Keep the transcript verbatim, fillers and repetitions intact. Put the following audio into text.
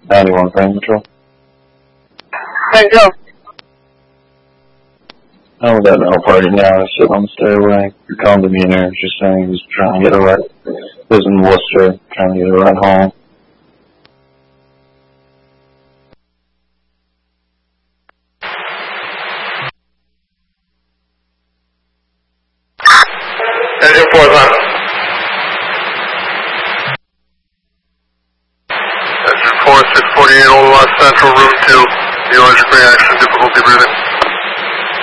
ninety-one Crane Patrol. Hey, go. Oh, we got no party now. I sit on the stairway. Your calm demeanor is just saying he's trying to get a ride. Lives in Worcester, trying to get a ride home. Engine four is on. Engine four, six forty-eight, Old West Central, room two. The allergic reaction, difficulty breathing.